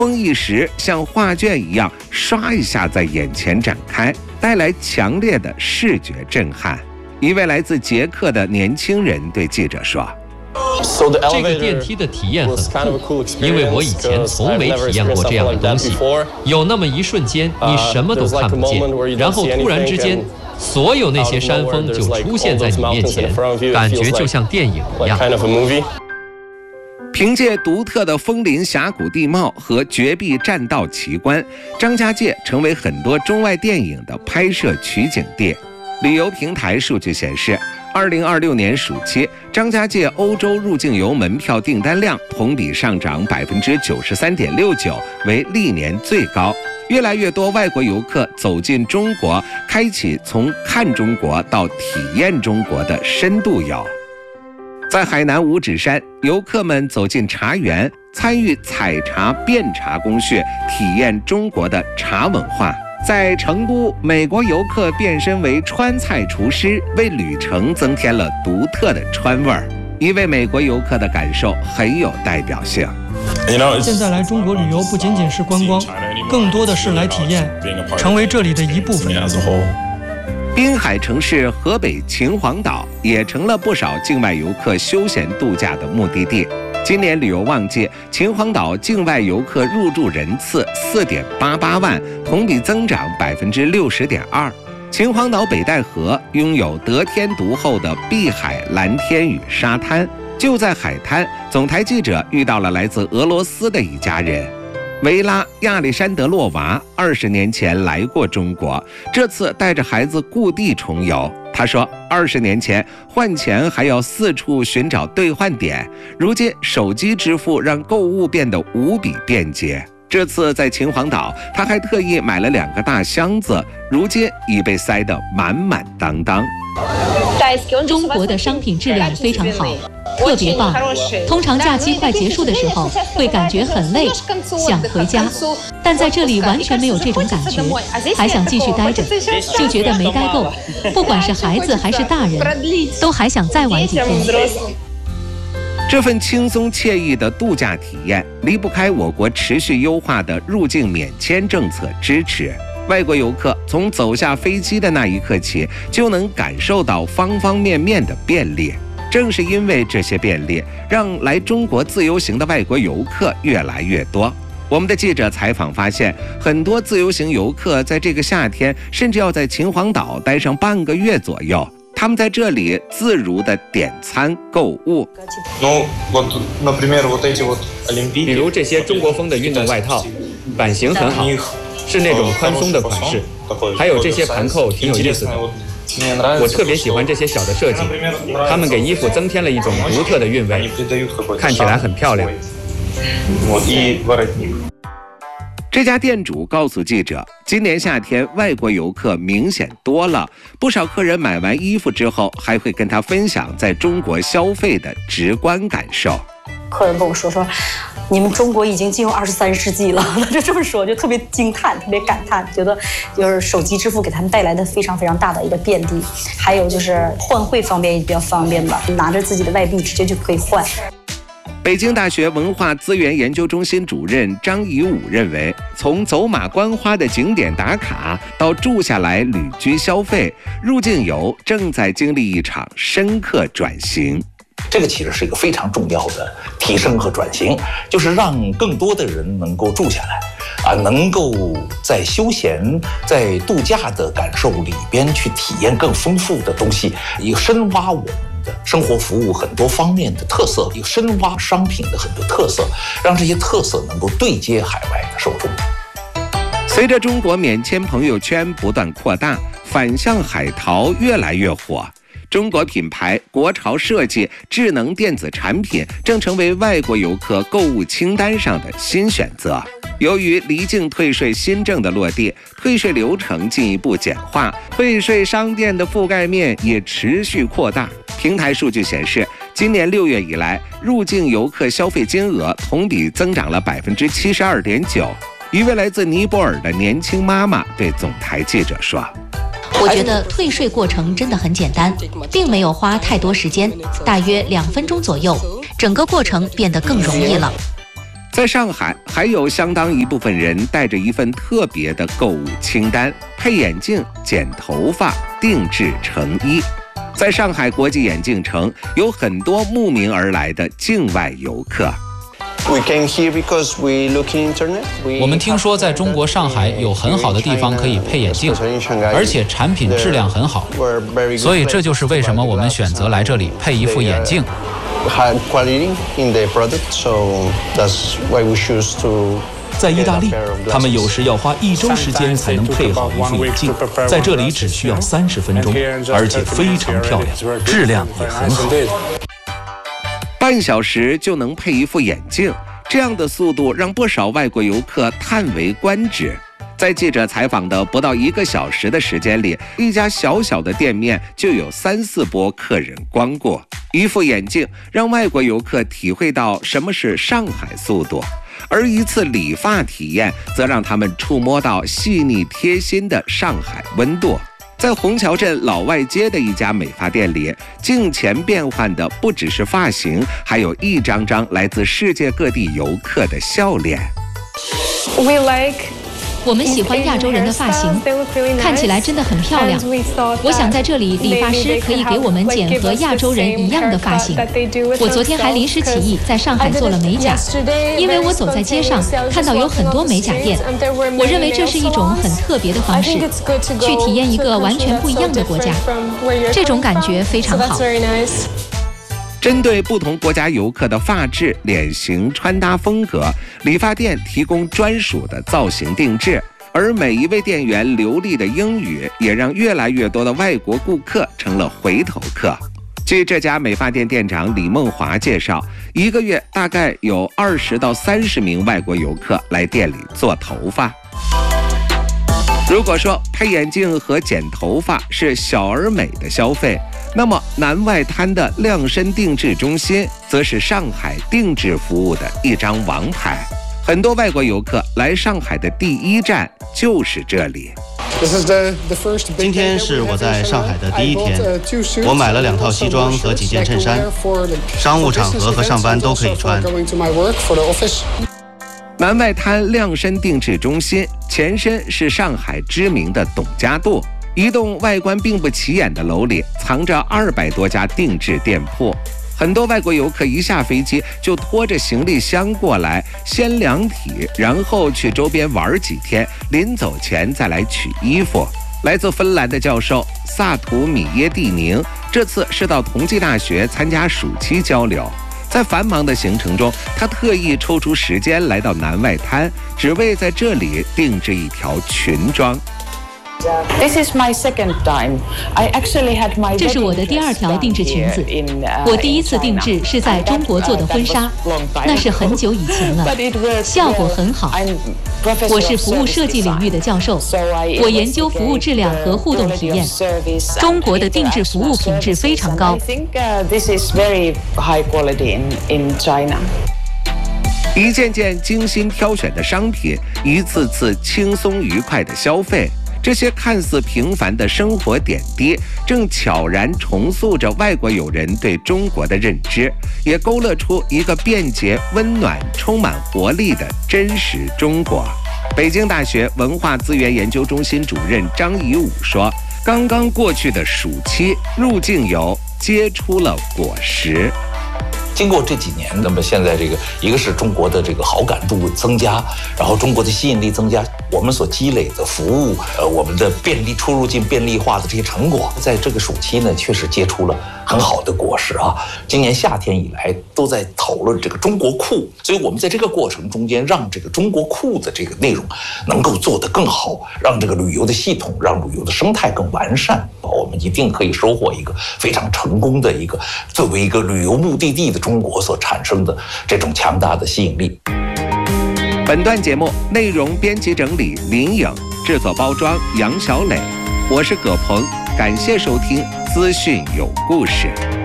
风一时像画卷一样刷一下在眼前展开，带来强烈的视觉震撼。一位来自捷克的年轻人对记者说， 这个电梯的体验很酷，因为我以前从没体验过这样的东西。有那么一瞬间，你什么都看不见，然后突然之间，所有那些山峰就出现在你面前，感觉就像电影一样。 凭借独特的枫林峡谷地貌和绝壁栈道奇观，张家界成为很多中外电影的拍摄取景地。旅游平台数据显示，2026年暑期，张家界欧洲入境游门票订单量同比上涨93.69%，为历年最高。越来越多外国游客走进中国，开启从看中国到体验中国的深度游。在海南五指山，游客们走进茶园，参与采茶、辨茶工序，体验中国的茶文化。在成都，美国游客变身为川菜厨师，为旅程增添了独特的川味儿。一位美国游客的感受很有代表性。 现在来中国旅游不仅仅是观光，更多的是来体验，成为这里的一部分。 滨海城市河北秦皇岛也成了不少境外游客休闲度假的目的地。今年旅游旺季，秦皇岛境外游客入住人次4.88万，同比增长60.2%。秦皇岛北戴河拥有得天独厚的碧海蓝天与沙滩。就在海滩，总台记者遇到了来自俄罗斯的一家人。维拉·亚历山德洛娃20年前来过中国，这次带着孩子故地重游。他说，20年前换钱还要四处寻找兑换点，如今手机支付让购物变得无比便捷。这次在秦皇岛，他还特意买了2个大箱子，如今已被塞得满满当当。 中国的商品质量非常好，特别棒。通常假期快结束的时候，会感觉很累，想回家，但在这里完全没有这种感觉，还想继续待着，就觉得没待够。不管是孩子还是大人，都还想再玩几天。 这份轻松惬意的度假体验，离不开我国持续优化的入境免签政策支持。外国游客从走下飞机的那一刻起，就能感受到方方面面的便利。正是因为这些便利，让来中国自由行的外国游客越来越多。我们的记者采访发现，很多自由行游客在这个夏天甚至要在秦皇岛待上半个月左右。他们在这里自如地点餐购物。 比如这些中国风的运动外套，版型很好，是那种宽松的款式，还有这些盘扣挺有意思的。我特别喜欢这些小的设计，它们给衣服增添了一种独特的韵味，看起来很漂亮。 这家店主告诉记者，今年夏天外国游客明显多了，不少客人买完衣服之后，还会跟他分享在中国消费的直观感受。 客人跟我说，你们中国已经进入23世纪了，他就这么说，就特别惊叹，特别感叹，觉得就是手机支付给他们带来的非常非常大的一个便利，还有就是换汇方面也比较方便吧，拿着自己的外币直接就可以换。 北京大学文化资源研究中心主任张怡武认为，从走马观花的景点打卡到住下来旅居消费，入境游正在经历一场深刻转型。 这个其实是一个非常重要的提升和转型，就是让更多的人能够住下来，能够在休闲、在度假的感受里边去体验更丰富的东西，也深挖我们的生活服务很多方面的特色，也深挖商品的很多特色，让这些特色能够对接海外的受众。 随着中国免签朋友圈不断扩大，反向海淘越来越火。中国品牌、国潮设计、智能电子产品正成为外国游客购物清单上的新选择。由于离境退税新政的落地，退税流程进一步简化，退税商店的覆盖面也持续扩大。平台数据显示，今年6月以来，入境游客消费金额同比增长了72.9%。一位来自尼泊尔的年轻妈妈对总台记者说：“ 我觉得退税过程真的很简单，并没有花太多时间，大约2分钟左右，整个过程变得更容易了。” 在上海，还有相当一部分人带着一份特别的购物清单：配眼镜、剪头发、定制成衣。在上海国际眼镜城，有很多慕名而来的境外游客。 我们听说在中国上海有很好的地方可以配眼镜，而且产品质量很好，所以这就是为什么我们选择来这里配一副眼镜。 在意大利，他们有时要花1周时间才能配好一副眼镜，在这里只需要30分钟，而且非常漂亮，质量也很好。 半小时就能配一副眼镜，这样的速度让不少外国游客叹为观止。在记者采访的不到1个小时的时间里，一家小小的店面就有3、4波客人光顾。一副眼镜让外国游客体会到什么是上海速度，而一次理发体验则让他们触摸到细腻贴心的上海温度。在虹桥镇老外街的一家美发店里，镜前变换的不只是发型，还有一张张来自世界各地游客的笑脸。 我们喜欢亚洲人的发型，看起来真的很漂亮。我想在这里，理发师可以给我们剪和亚洲人一样的发型。我昨天还临时起意在上海做了美甲，因为我走在街上看到有很多美甲店，我认为这是一种很特别的方式，去体验一个完全不一样的国家，这种感觉非常好。 针对不同国家游客的发质、脸型、穿搭风格，理发店提供专属的造型定制，而每一位店员流利的英语也让越来越多的外国顾客成了回头客。据这家美发店店长李梦华介绍，1个月大概有20到30名外国游客来店里做头发。如果说配眼镜和剪头发是小而美的消费，那么南外滩的量身定制中心则是上海定制服务的一张王牌。很多外国游客来上海的第一站就是这里。 今天是我在上海的第1天，我买了2套西装和几件衬衫，商务场合和上班都可以穿。 南外滩量身定制中心前身是上海知名的董家渡，一栋外观并不起眼的楼里藏着200多家定制店铺。很多外国游客一下飞机就拖着行李箱过来，先量体，然后去周边玩几天，临走前再来取衣服。来自芬兰的教授萨图米耶蒂宁这次是到同济大学参加暑期交流，在繁忙的行程中，他特意抽出时间来到南外滩，只为在这里定制一条裙装。 这是我的第2条定制裙子。我第1次定制是在中国做的婚纱，那是很久以前了，效果很好。我是服务设计领域的教授，我研究服务质量和互动体验。中国的定制服务品质非常高。 一件件精心挑选的商品，一次次轻松愉快的消费。这些看似平凡的生活点滴，正悄然重塑着外国友人对中国的认知，也勾勒出一个便捷、温暖、充满活力的真实中国。北京大学文化资源研究中心主任张怡武说：“刚刚过去的暑期，入境游结出了果实。” 经过这几年，那么现在一个是中国的好感度增加，然后中国的吸引力增加，我们所积累的服务，我们的出入境便利化的这些成果，在这个暑期呢，确实结出了很好的果实啊。今年夏天以来都在讨论这个中国库，所以我们在这个过程中间，让这个中国库的这个内容能够做得更好，让这个旅游的系统，让旅游的生态更完善，我们一定可以收获一个非常成功的作为一个旅游目的地的中国所产生的这种强大的吸引力。 本段节目内容编辑整理林颖，制作包装杨小磊，我是葛鹏，感谢收听资讯有故事。